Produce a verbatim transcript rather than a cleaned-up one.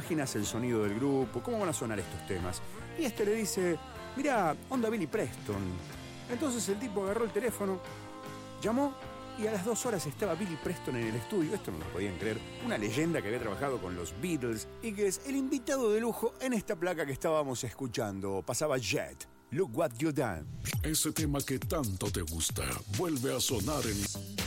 imaginas el sonido del grupo? ¿Cómo van a sonar estos temas? Y este le dice, mirá, onda Billy Preston. Entonces el tipo agarró el teléfono, llamó y a las dos horas estaba Billy Preston en el estudio. Esto no lo podían creer. Una leyenda que había trabajado con los Beatles y que es el invitado de lujo en esta placa que estábamos escuchando. Pasaba Jet, Look What You Done. Ese tema que tanto te gusta vuelve a sonar en